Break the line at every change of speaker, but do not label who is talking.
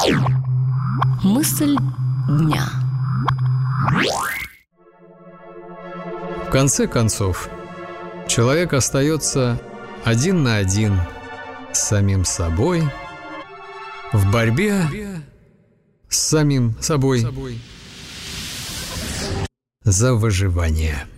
Мысль дня.
В конце концов, человек остается один на один с самим собой, в борьбе с самим собой за выживание.